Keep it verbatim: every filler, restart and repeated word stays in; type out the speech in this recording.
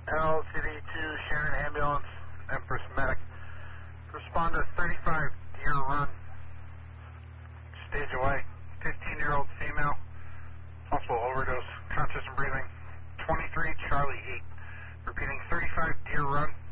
L C D two, Sharon Ambulance, Empress Medic. Respond to thirty-five Deer Run. Stage away. fifteen-year-old female. Possible overdose. Conscious and breathing. twenty-three Charlie eight. Repeating thirty-five Deer Run.